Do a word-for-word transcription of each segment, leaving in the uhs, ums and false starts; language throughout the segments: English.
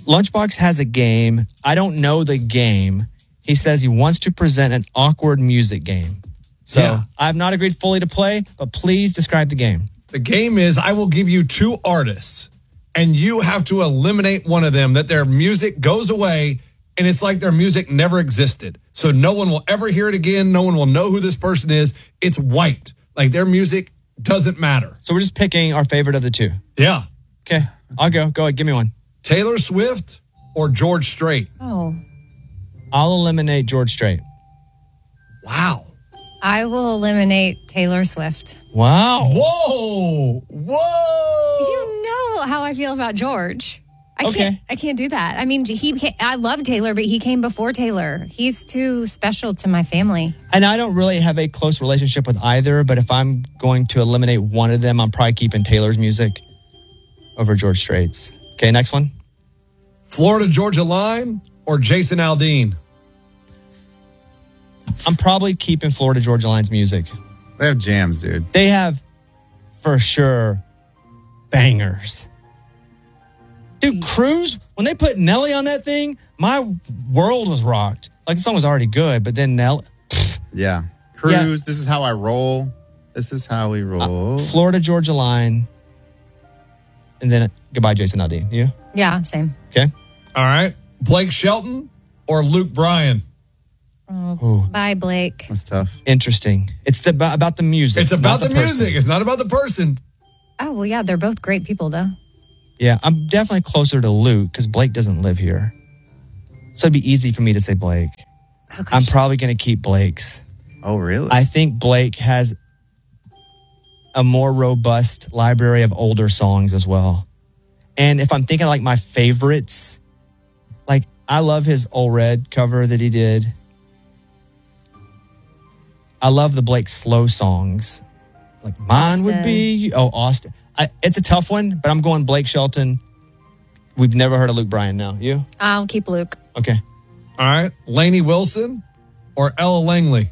Lunchbox has a game. I don't know the game. He says he wants to present an awkward music game. So Yeah. I've not agreed fully to play, but please describe the game. The game is I will give you two artists, and you have to eliminate one of them, that their music goes away, and it's like their music never existed. So no one will ever hear it again. No one will know who this person is. It's wiped. Like their music doesn't matter. So we're just picking our favorite of the two. Yeah. Okay, I'll go. Go ahead, give me one. Taylor Swift or George Strait? Oh, I'll eliminate George Strait. Wow. I will eliminate Taylor Swift. Wow. Whoa. Whoa. You know how I feel about George. I Okay. can't. I can't do that. I mean, he. Came, I love Taylor, but he came before Taylor. He's too special to my family. And I don't really have a close relationship with either, but if I'm going to eliminate one of them, I'm probably keeping Taylor's music over George Strait's. Okay, next one. Florida Georgia Line or Jason Aldean? I'm probably keeping Florida Georgia Line's music. They have jams, dude. They have, for sure, bangers. Dude, Cruise, when they put Nelly on that thing, my world was rocked. Like, the song was already good, but then Nelly... Yeah. Cruise, Yeah. This is how I roll. This is how we roll. Uh, Florida Georgia Line. And then goodbye, Jason Aldean. You? Yeah, same. Okay. All right. Blake Shelton or Luke Bryan? Oh, bye, Blake. That's tough. Interesting. It's the, about the music. It's about not the, person. music. It's not about the person. Oh, well, yeah, they're both great people, though. Yeah, I'm definitely closer to Luke because Blake doesn't live here. So it'd be easy for me to say Blake. Oh, I'm probably going to keep Blake's. Oh, really? I think Blake has a more robust library of older songs as well. And if I'm thinking like my favorites, like I love his Old Red cover that he did. I love the Blake slow songs. Like mine would Austin. be, oh, Austin. I, it's a tough one, but I'm going Blake Shelton. We've never heard of Luke Bryan now. You? I'll keep Luke. Okay. All right. Lainey Wilson or Ella Langley?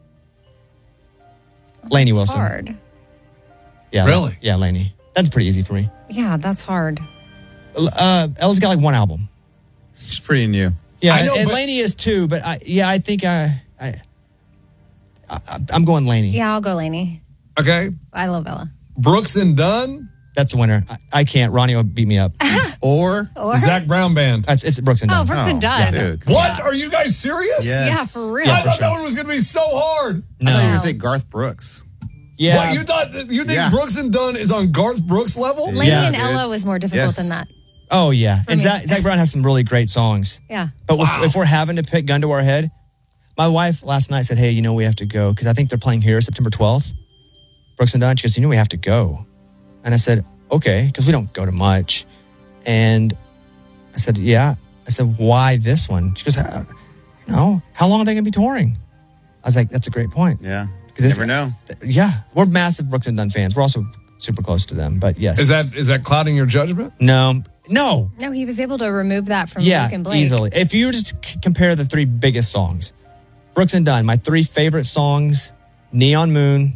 Lainey It's Wilson. hard. Yeah. Really? Yeah, Lainey. That's pretty easy for me. Yeah, that's hard. Uh, Ella's got like one album. She's pretty new. Yeah, I know, and but- Lainey is too, but I, yeah, I think I, I, I, I'm going Lainey. Yeah, I'll go Lainey. Okay. I love Ella. Brooks and Dunn That's the winner. I, I can't. Ronnie will beat me up. Or Or Zach Brown Band. That's, it's Brooks and oh, Dunn. Brooks and Dunn. dude. What? Are you guys serious? Yes. Yeah, for real. Yeah, I for thought sure. that one was going to be so hard. I thought you were No. going to say Garth Brooks. Yeah, What, you thought you think Yeah. Brooks and Dunn is on Garth Brooks level? Lainey Yeah, and dude. Ella was more difficult Yes. than that. oh yeah, and me. Zach, Zach Brown has some really great songs. Yeah. But Wow. if, if we're having to pick gun to our head, my wife last night said, "Hey, you know we have to go because I think they're playing here September twelfth." Brooks and Dunn. She goes, "You know we have to go," and I said, "Okay," because we don't go to much. And I said, "Yeah." I said, "Why this one?" She goes, "I don't know. How long are they going to be touring?" I was like, "That's a great point." Yeah. This- Never know. Yeah, we're massive Brooks and Dunn fans. We're also super close to them, but yes. Is that is that clouding your judgment? no, no? No, he was able to remove that from Yeah, Luke and Blake. easily. If you were just c- compare the three biggest songs, Brooks and Dunn, my three favorite songs, Neon Moon.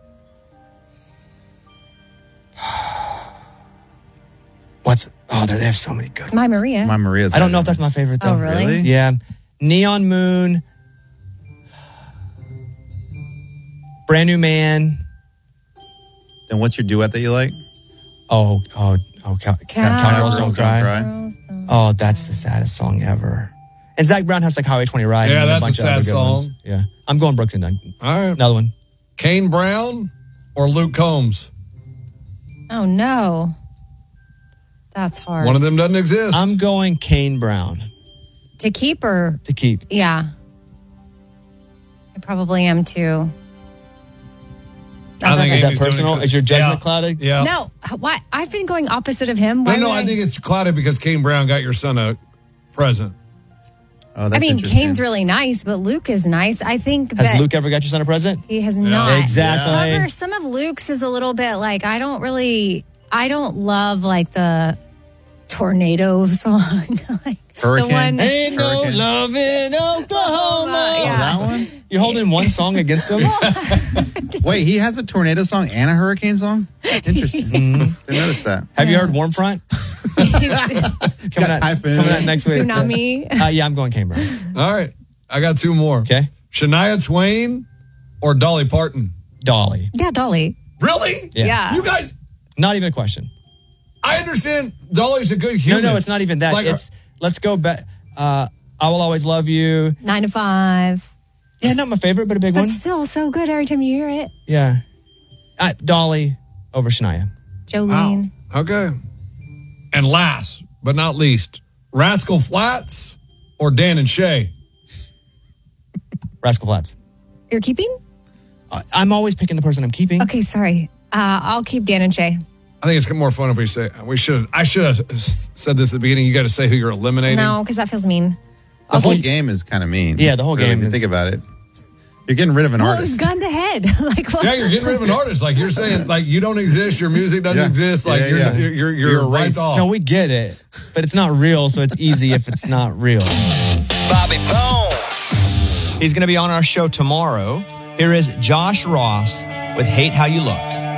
What's oh, they have so many good ones. My Maria. My Maria's. I don't know if that's my favorite though. Oh, really? Really? Yeah, Neon Moon, Brand New Man. Then what's your duet that you like? Oh, oh, oh, Cow- Cow- Cowgirls Don't Cry. Oh, that's the saddest song ever. And Zach Brown has like Highway twenty Ride. Yeah, and that's a bunch of sad other good song. ones. Yeah, I'm going Brooks and Dunn. All right. Another one. Kane Brown or Luke Combs? Oh, no. That's hard. One of them doesn't exist. I'm going Kane Brown to keep or to keep. yeah. I probably am too. I think Is that Amy's doing personal? it. Is your judgment Yeah. clouded? Yeah. No, why? I've been going opposite of him. No, Why no, would I think it's clouded because Kane Brown got your son a present. Oh, that's I mean, interesting. Kane's really nice, but Luke is nice. I think Has that Luke ever got your son a present? he has not. Exactly. However, some of Luke's is a little bit like I don't really, I don't love like the tornado song, like Hurricane? the one. Ain't no Hurricane. love in Oklahoma. Yeah. Oh, that one? You're holding one song against him? Wait, he has a tornado song and a hurricane song? Interesting. Mm-hmm. Didn't notice that. Have you heard Warm Front? coming, got out, Typhoon. coming out next week. Tsunami. Uh, yeah, I'm going Kane Brown. All right. I got two more. Okay. Shania Twain or Dolly Parton? Dolly. Yeah, Dolly. Really? Yeah. Yeah. You guys, Not even a question. I understand Dolly's a good No, human. no, it's not even that. Like, it's let's go back. Uh, I will always love you. Nine to five. Yeah, not my favorite, but a big But one. still so good every time you hear it. Yeah. Uh, Dolly over Shania. Jolene. Wow. Okay. And last but not least, Rascal Flatts or Dan and Shay? Rascal Flatts. You're keeping? Uh, I'm always picking the person I'm keeping. Okay, sorry. Uh, I'll keep Dan and Shay. I think it's more fun if we say we should. I should have said this at the beginning. You got to say who you're eliminating. No, because that feels mean. The Okay. whole game is kind of mean. Yeah, the whole really, game If you is- think about it. You're getting rid of an Well, it was artist. gun to head. like, what? Yeah, you're getting rid of an artist. Like you're saying, like you don't exist. Your music doesn't Yeah. exist. Like Yeah, you're, yeah. you're you're you're, You're right erased. off. No, we get it, but it's not real, so it's easy if it's not real. Bobby Bones. He's going to be on our show tomorrow. Here is Josh Ross with Hate How You Look.